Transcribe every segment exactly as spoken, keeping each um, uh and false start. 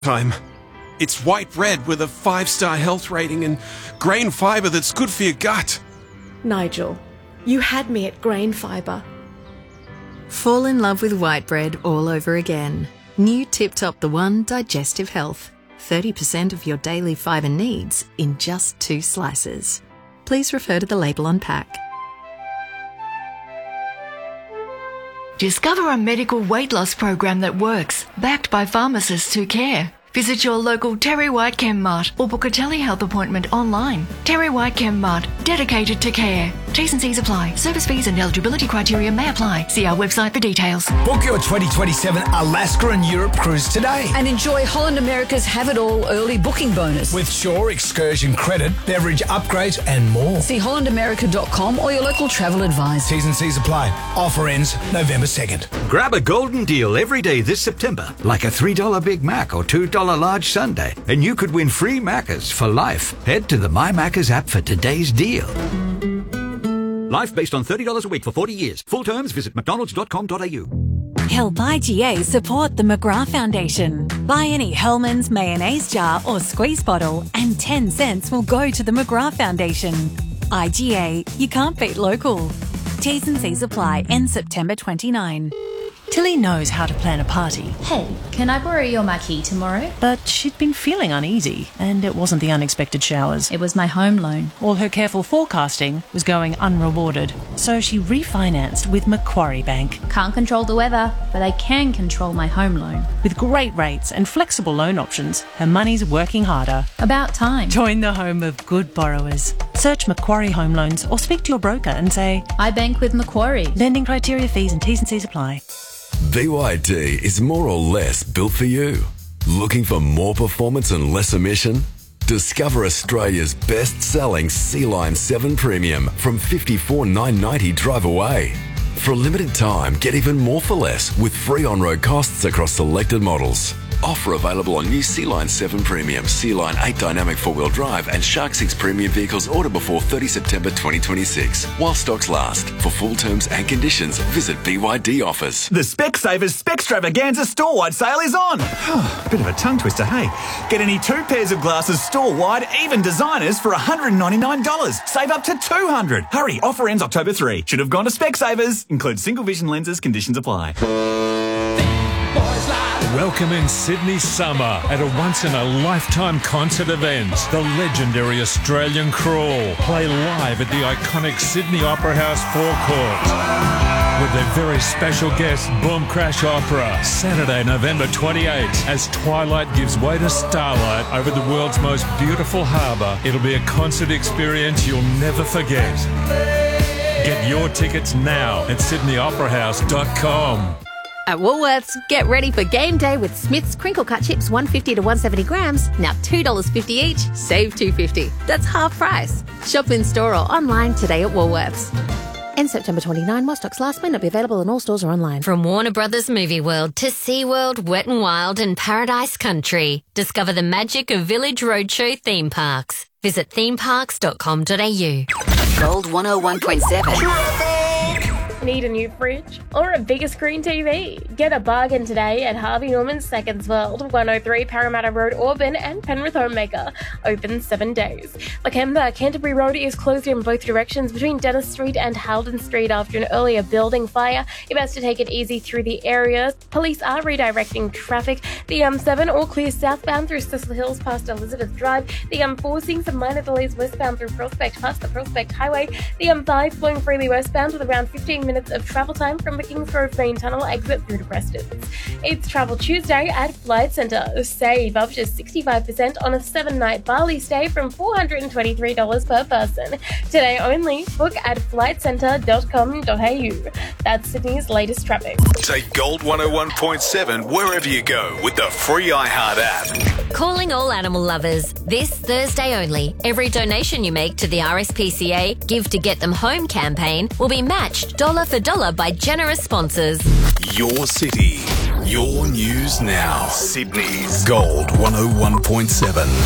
time. It's white bread with a five-star health rating and grain fibre that's good for your gut. Nigel, you had me at grain fibre. Fall in love with white bread all over again. New Tip Top The One Digestive Health. thirty percent of your daily fibre needs in just two slices. Please refer to the label on pack. Discover a medical weight loss program that works, backed by pharmacists who care. Visit your local Terry White Chem Mart or book a telehealth appointment online. Terry White Chem Mart, dedicated to care. T's and C's apply. Service fees and eligibility criteria may apply. See our website for details. Book your twenty twenty-seven Alaska and Europe cruise today. And enjoy Holland America's Have It All early booking bonus. With Shore excursion credit, beverage upgrades and more. See holland america dot com or your local travel advisor. T's and C's apply. Offer ends November second. Grab a golden deal every day this September, like a three dollar Big Mac or two dollar large sundae, and you could win free Maccas for life. Head to the My Maccas app for today's deal. Life based on thirty dollars a week for forty years. Full terms, visit mcdonalds dot com dot a u. Help I G A support the McGrath Foundation. Buy any Hellmann's mayonnaise jar or squeeze bottle and ten cents will go to the McGrath Foundation. I G A, you can't beat local. T's and C's apply, end September twenty-ninth. Tilly knows how to plan a party. Hey, can I borrow your marquee tomorrow? But she'd been feeling uneasy, and it wasn't the unexpected showers. It was my home loan. All her careful forecasting was going unrewarded, so she refinanced with Macquarie Bank. Can't control the weather, but I can control my home loan. With great rates and flexible loan options, her money's working harder. About time. Join the home of good borrowers. Search Macquarie Home Loans or speak to your broker and say, I bank with Macquarie. Lending criteria, fees and T's and C's apply. B Y D is more or less built for you. Looking for more performance and less emission? Discover Australia's best-selling C-Line seven Premium from fifty-four thousand nine hundred ninety dollars drive away. For a limited time, get even more for less with free on-road costs across selected models. Offer available on new C-Line seven Premium, C-Line eight Dynamic four-wheel drive and Shark six Premium vehicles order before thirtieth September twenty twenty-six. While stocks last. For full terms and conditions, visit B Y D offers. The Specsavers Specstravaganza store-wide sale is on. Bit of a tongue twister, hey? Get any two pairs of glasses store-wide, even designers, for one hundred ninety-nine dollars. Save up to two hundred dollars. Hurry, offer ends October third. Should have gone to Specsavers. Includes single vision lenses, conditions apply. Welcome in Sydney summer at a once-in-a-lifetime concert event. The legendary Australian Crawl play live at the iconic Sydney Opera House forecourt with their very special guest, Boom Crash Opera, Saturday, November twenty-eighth, as twilight gives way to starlight over the world's most beautiful harbour. It'll be a concert experience you'll never forget. Get your tickets now at sydney opera house dot com. At Woolworths, get ready for game day with Smith's crinkle cut chips, one fifty to one seventy grams, now two dollars fifty each, save two fifty. That's half price. Shop in store or online today at Woolworths. End September twenty-ninth, while stocks last, may not be available in all stores or online. From Warner Brothers Movie World to SeaWorld, Wet n Wild and Paradise Country. Discover the magic of Village Roadshow theme parks. Visit theme parks dot com dot a u. Gold one oh one point seven. Need a new fridge or a bigger screen T V? Get a bargain today at Harvey Norman's Seconds World, one oh three Parramatta Road, Auburn, and Penrith Homemaker. Open seven days. Lakemba, Canterbury Road is closed in both directions between Dennis Street and Haldon Street after an earlier building fire. You're best to take it easy through the area. Police are redirecting traffic. The M seven all clear southbound through Cecil Hills past Elizabeth Drive. The M four seeing some minor delays westbound through Prospect past the Prospect Highway. The M five flowing freely westbound with around fifteen minutes of travel time from the Kings Road main tunnel exit through to Prestons. It's Travel Tuesday at Flight Centre. Save up to sixty-five percent on a seven-night Bali stay from four hundred twenty-three dollars per person. Today only, book at flight centre dot com dot a u. That's Sydney's latest traffic. Take Gold one oh one point seven wherever you go with the free iHeart app. Calling all animal lovers. This Thursday only, every donation you make to the R S P C A Give to Get Them Home campaign will be matched dollar for dollar by generous sponsors. Your city, your news now. Sydney's Gold one oh one point seven.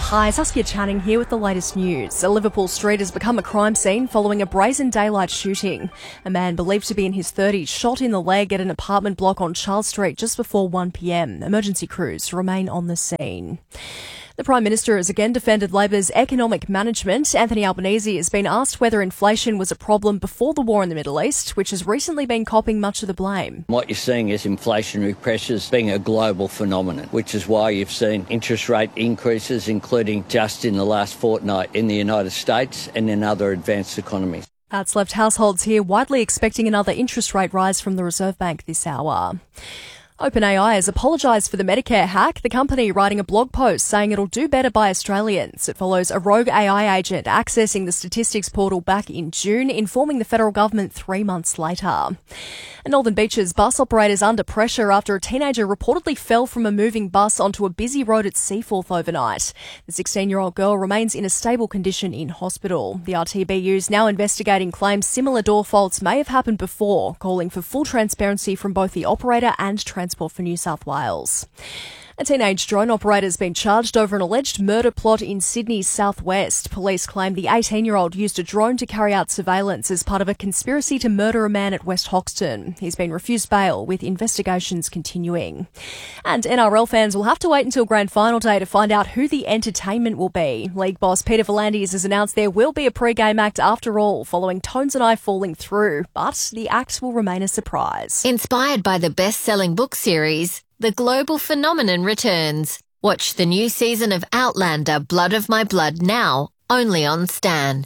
Hi, Saskia Channing here with the latest news. A Liverpool street has become a crime scene following a brazen daylight shooting. A man believed to be in his thirties shot in the leg at an apartment block on Charles Street just before one p m. Emergency crews remain on the scene. The Prime Minister has again defended Labor's economic management. Anthony Albanese has been asked whether inflation was a problem before the war in the Middle East, which has recently been copping much of the blame. What you're seeing is inflationary pressures being a global phenomenon, which is why you've seen interest rate increases, including just in the last fortnight in the United States and in other advanced economies. That's left households here widely expecting another interest rate rise from the Reserve Bank this hour. OpenAI has apologised for the Medicare hack, the company writing a blog post saying it'll do better by Australians. It follows a rogue A I agent accessing the statistics portal back in June, informing the federal government three months later. And Northern Beaches bus operators under pressure after a teenager reportedly fell from a moving bus onto a busy road at Seaforth overnight. The sixteen-year-old girl remains in a stable condition in hospital. The R T B U is now investigating claims similar door faults may have happened before, calling for full transparency from both the operator and Transport for New South Wales. A teenage drone operator has been charged over an alleged murder plot in Sydney's southwest. Police claim the eighteen-year-old used a drone to carry out surveillance as part of a conspiracy to murder a man at West Hoxton. He's been refused bail, with investigations continuing. And N R L fans will have to wait until grand final day to find out who the entertainment will be. League boss Peter V'landys has announced there will be a pre-game act after all, following Tones and I falling through, but the act will remain a surprise. Inspired by the best-selling book series, The Global Phenomenon returns. Watch the new season of Outlander, Blood of My Blood now, only on Stan.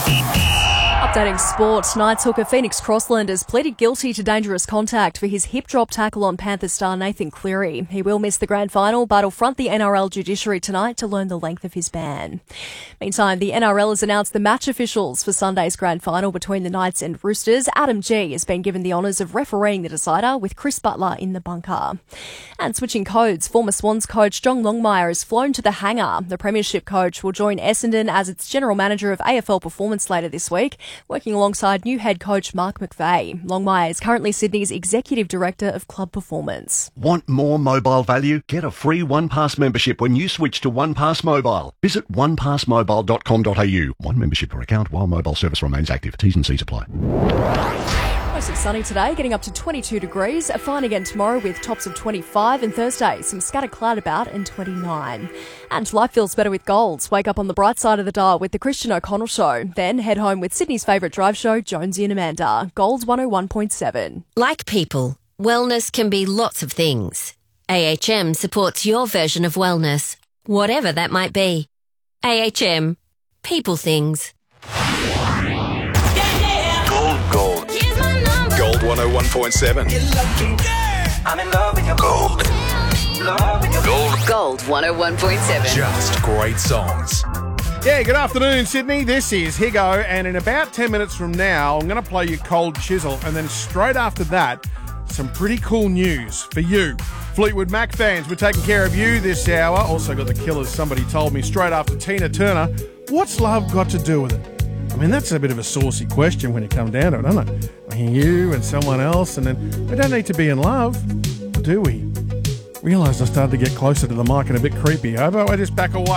Updating sport, Knights hooker Phoenix Crossland has pleaded guilty to dangerous contact for his hip drop tackle on Panthers star Nathan Cleary. He will miss the grand final, but will front the N R L judiciary tonight to learn the length of his ban. Meantime, the N R L has announced the match officials for Sunday's grand final between the Knights and Roosters. Adam G has been given the honours of refereeing the decider, with Chris Butler in the bunker. And switching codes, former Swans coach John Longmire has flown to the hangar. The Premiership coach will join Essendon as its general manager of A F L performance later this week, working alongside new head coach Mark McVeigh. Longmire is currently Sydney's Executive Director of Club Performance. Want more mobile value? Get a free OnePass membership when you switch to OnePass Mobile. Visit one pass mobile dot com dot a u. One membership per account while mobile service remains active. T's and C's apply. Mostly sunny today, getting up to twenty-two degrees. Fine again tomorrow with tops of twenty-five, and Thursday some scattered cloud about and twenty-nine. And life feels better with Golds. Wake up on the bright side of the dial with the Christian O'Connell Show. Then head home with Sydney's favourite drive show, Jonesy and Amanda. Golds one oh one point seven. Like people, wellness can be lots of things. A H M supports your version of wellness, whatever that might be. A H M, people things. Gold, gold. Gold one oh one point seven. I'm in love with your gold. Gold. Gold one oh one point seven. Just great songs. Yeah, good afternoon, Sydney. This is Higo, and in about ten minutes from now, I'm going to play you Cold Chisel, and then straight after that, some pretty cool news for you. Fleetwood Mac fans, we're taking care of you this hour. Also got the Killers, Somebody Told Me, straight after Tina Turner. What's love got to do with it? I mean, that's a bit of a saucy question when you come down to it, isn't it? I mean, you and someone else, and then we don't need to be in love, do we? Realised I started to get closer to the mic and a bit creepy. How about I just back away?